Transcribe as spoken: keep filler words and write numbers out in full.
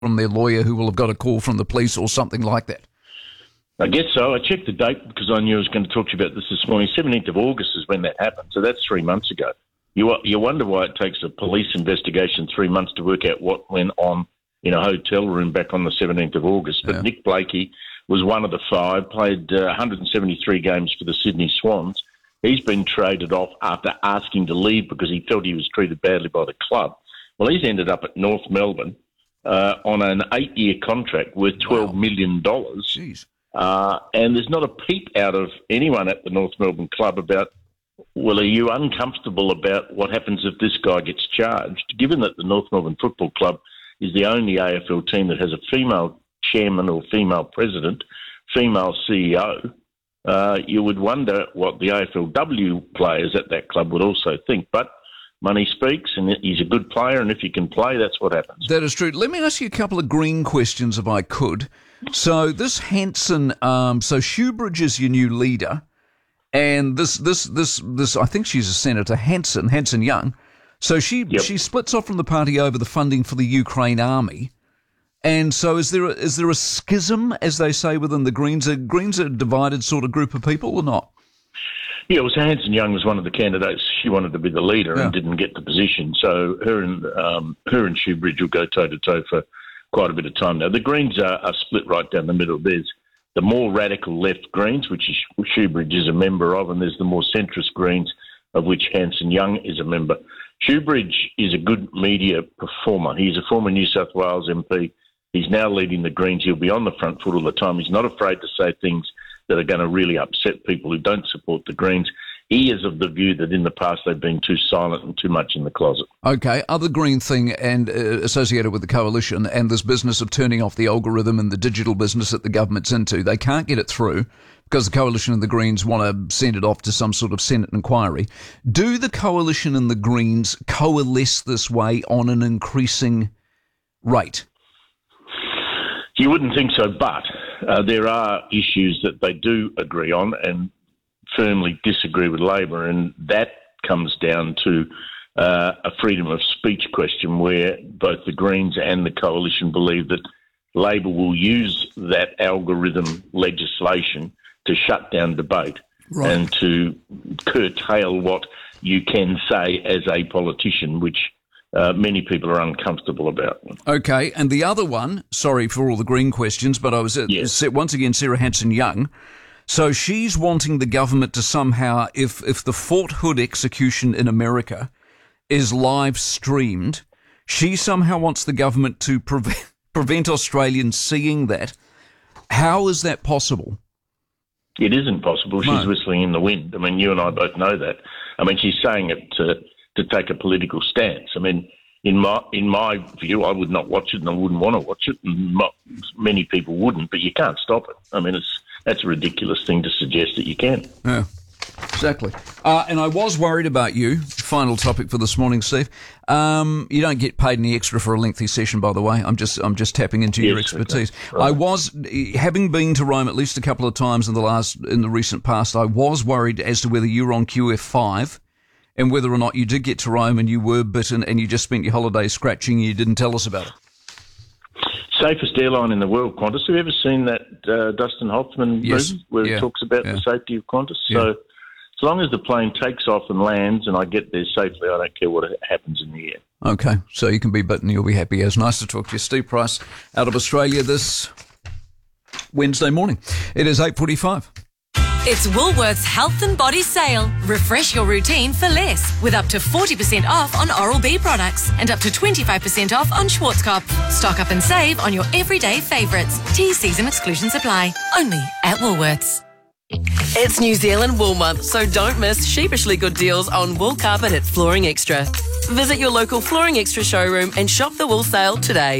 from their lawyer who will have got a call from the police or something like that. I guess so. I checked the date because I knew I was going to talk to you about this this morning. seventeenth of August is when that happened, so that's three months ago. You you wonder why it takes a police investigation three months to work out what went on in a hotel room back on the seventeenth of August. But yeah. Nick Blakey was one of the five, played uh, one hundred seventy-three games for the Sydney Swans. He's been traded off after asking to leave because he felt he was treated badly by the club. Well, he's ended up at North Melbourne uh, on an eight-year contract worth twelve wow. million dollars. Jeez. Uh, and there's not a peep out of anyone at the North Melbourne club about, well, are you uncomfortable about what happens if this guy gets charged? Given that the North Melbourne Football Club is the only A F L team that has a female chairman or female president, female C E O, uh, you would wonder what the A F L W players at that club would also think. But money speaks, and he's a good player, and if you can play, that's what happens. That is true. Let me ask you a couple of green questions, if I could. So this Hanson, um, so Shoebridge is your new leader, and this, this, this, this, I think she's a senator, Hanson, Hanson Young. So she yep. she splits off from the party over the funding for the Ukraine army. And so is there a, is there a schism, as they say, within the Greens? Are Greens a divided sort of group of people or not? Yeah, well, so Hanson Young was one of the candidates. She wanted to be the leader yeah. and didn't get the position. So her and um, her and Shoebridge will go toe-to-toe for quite a bit of time now. The Greens are, are split right down the middle. There's the more radical left Greens, which is, Shoebridge is a member of, and there's the more centrist Greens, of which Hanson Young is a member. Shoebridge is a good media performer. He's a former New South Wales M P. He's now leading the Greens. He'll be on the front foot all the time. He's not afraid to say things that are going to really upset people who don't support the Greens. He is of the view that in the past they've been too silent and too much in the closet. Okay, other Green thing and uh, associated with the coalition and this business of turning off the algorithm and the digital business that the government's into, they can't get it through because the coalition and the Greens want to send it off to some sort of Senate inquiry. Do the coalition and the Greens coalesce this way on an increasing rate? You wouldn't think so, but uh, there are issues that they do agree on and firmly disagree with Labor, and that comes down to uh, a freedom of speech question where both the Greens and the Coalition believe that Labor will use that algorithm legislation to shut down debate right. and to curtail what you can say as a politician, which uh, many people are uncomfortable about. Okay, and the other one, sorry for all the Green questions, but I was at, yes. once again Sarah Hanson-Young. So she's wanting the government to somehow, if if the Fort Hood execution in America is live streamed, she somehow wants the government to prevent, prevent Australians seeing that. How is that possible? It isn't possible. She's no. whistling in the wind. I mean, you and I both know that. I mean, she's saying it to to take a political stance. I mean, in my in my view, I would not watch it and I wouldn't want to watch it. And not, many people wouldn't, but you can't stop it. I mean, it's that's a ridiculous thing to suggest that you can. Yeah, exactly. Uh, and I was worried about you. Final topic for this morning, Steve. Um, you don't get paid any extra for a lengthy session, by the way. I'm just I'm just tapping into yes, your expertise. Okay. Right. I was, having been to Rome at least a couple of times in the last in the recent past, I was worried as to whether you were on Q F five and whether or not you did get to Rome and you were bitten and you just spent your holiday scratching and you didn't tell us about it. Safest airline in the world, Qantas. Have you ever seen that uh, Dustin Hoffman yes. movie where yeah. it talks about yeah. the safety of Qantas? Yeah. So as long as the plane takes off and lands and I get there safely, I don't care what happens in the air. Okay, so you can be bitten, you'll be happy. It's nice to talk to you. Steve Price out of Australia this Wednesday morning. It is eight forty-five. It's Woolworths Health and Body Sale. Refresh your routine for less with up to forty percent off on Oral-B products and up to twenty-five percent off on Schwarzkopf. Stock up and save on your everyday favourites. T, C's and exclusions apply. Only at Woolworths. It's New Zealand Wool Month, so don't miss sheepishly good deals on wool carpet at Flooring Extra. Visit your local Flooring Extra showroom and shop the wool sale today.